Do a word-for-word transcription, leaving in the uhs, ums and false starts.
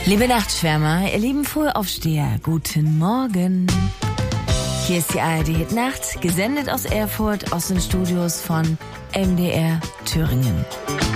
Liebe Nachtschwärmer, ihr lieben Frühaufsteher, guten Morgen. Hier ist die A R D Hit Nacht, gesendet aus Erfurt, aus den Studios von M D R Thüringen.